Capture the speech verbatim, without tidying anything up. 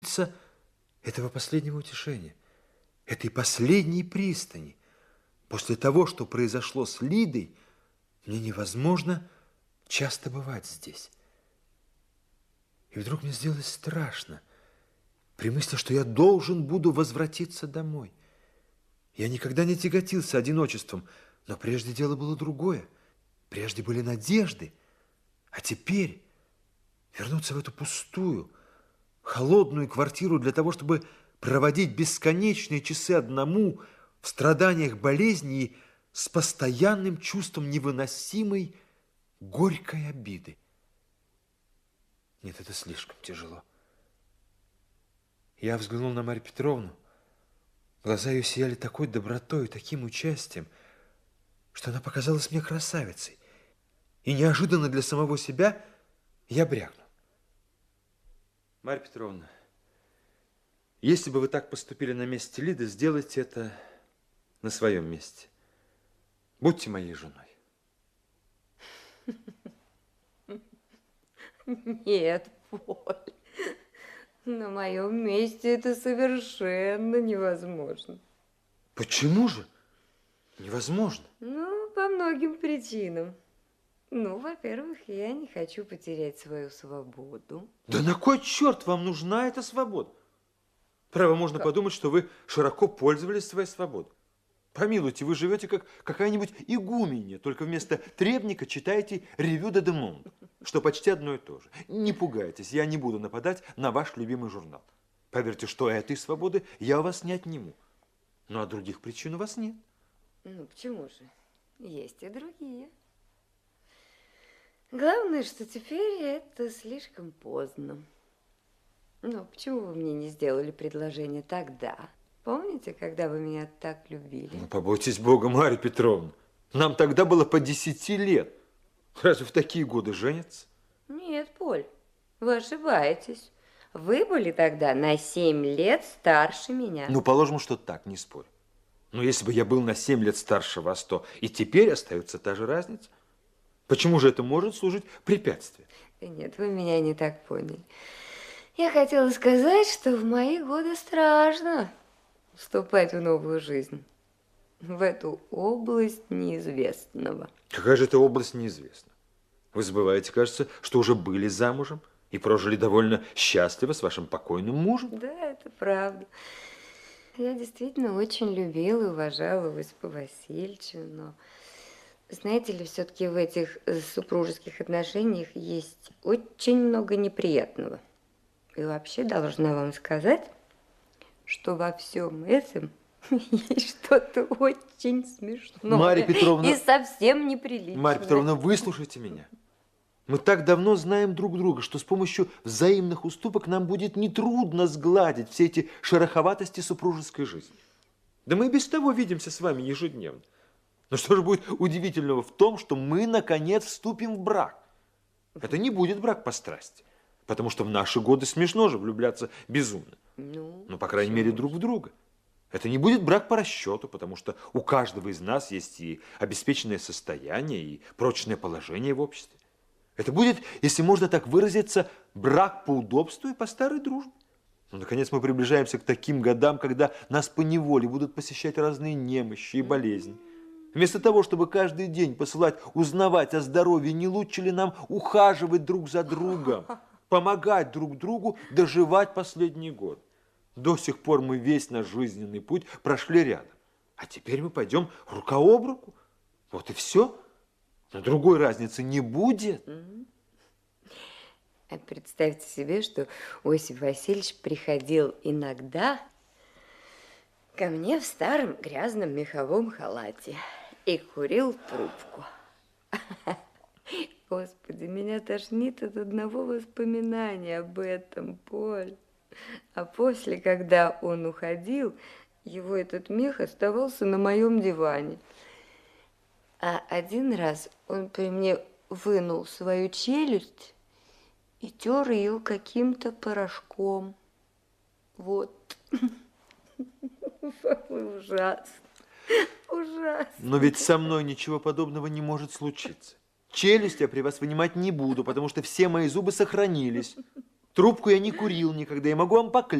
этого последнего утешения, этой последней пристани. После того, что произошло с Лидой, мне невозможно часто бывать здесь. И вдруг мне сделалось страшно при мысли, что я должен буду возвратиться домой. Я никогда не тяготился одиночеством, но прежде дело было другое. Прежде были надежды, а теперь вернуться в эту пустую, холодную квартиру для того, чтобы проводить бесконечные часы одному в страданиях болезни и с постоянным чувством невыносимой горькой обиды. Нет, это слишком тяжело. Я взглянул на Марью Петровну. Глаза ее сияли такой добротой и таким участием, что она показалась мне красавицей. И неожиданно для самого себя я брякнул: Марья Петровна, если бы вы так поступили на месте Лиды, сделайте это на своем месте. Будьте моей женой. Нет, Поль, на моем месте это совершенно невозможно. Почему же невозможно? Ну, по многим причинам. Ну, во-первых, я не хочу потерять свою свободу. Да на кой черт вам нужна эта свобода? Право, можно как? подумать, что вы широко пользовались своей свободой. Помилуйте, вы живете как какая-нибудь игуменья, только вместо требника читаете «Ревю де Демон», что почти одно и то же. Не пугайтесь, я не буду нападать на ваш любимый журнал. Поверьте, что этой свободы я у вас не отниму. Ну, а других причин у вас нет. Ну, почему же? Есть и другие. Главное, что теперь это слишком поздно. Ну, почему вы мне не сделали предложение тогда? Помните, когда вы меня так любили? Ну, побойтесь Бога, Марья Петровна. Нам тогда было по десяти лет. Разве в такие годы женятся? Нет, Поль, вы ошибаетесь. Вы были тогда на семь лет старше меня. Ну, положим, что так, не спорь. Но если бы я был на семь лет старше вас, то и теперь остается та же разница. Почему же это может служить препятствием? Нет, вы меня не так поняли. Я хотела сказать, что в мои годы страшно вступать в новую жизнь, в эту область неизвестного. Какая же это область неизвестна? Вы забываете, кажется, что уже были замужем и прожили довольно счастливо с вашим покойным мужем. Да, это правда. Я действительно очень любила и уважала Осипа Васильевича, но, знаете ли, все-таки в этих супружеских отношениях есть очень много неприятного. И вообще должна вам сказать, что во всем этом есть что-то очень смешное. Марья Петровна, и совсем неприличное. Марья Петровна, выслушайте меня. Мы так давно знаем друг друга, что с помощью взаимных уступок нам будет нетрудно сгладить все эти шероховатости супружеской жизни. Да мы и без того видимся с вами ежедневно. Но что же будет удивительного в том, что мы, наконец, вступим в брак? Это не будет брак по страсти, потому что в наши годы смешно же влюбляться безумно. Ну, ну по крайней мере, друг в друга. Это не будет брак по расчету, потому что у каждого из нас есть и обеспеченное состояние, и прочное положение в обществе. Это будет, если можно так выразиться, брак по удобству и по старой дружбе. Ну, наконец, мы приближаемся к таким годам, когда нас поневоле будут посещать разные немощи и болезни. Вместо того, чтобы каждый день посылать узнавать о здоровье, не лучше ли нам ухаживать друг за другом, помогать друг другу доживать последний год? До сих пор мы весь наш жизненный путь прошли рядом. А теперь мы пойдем рука об руку. Вот и все. Но другой разницы не будет. А представьте себе, что Осип Васильевич приходил иногда ко мне в старом грязном меховом халате и курил трубку. Господи, меня тошнит от одного воспоминания об этом, Поль. А после, когда он уходил, его этот мех оставался на моем диване. А один раз он при мне вынул свою челюсть и тер ее каким-то порошком. Вот. Ужасно. Ужасно. Но ведь со мной ничего подобного не может случиться. Челюсть я при вас вынимать не буду, потому что все мои зубы сохранились. Трубку я не курил никогда, я могу вам поклясться.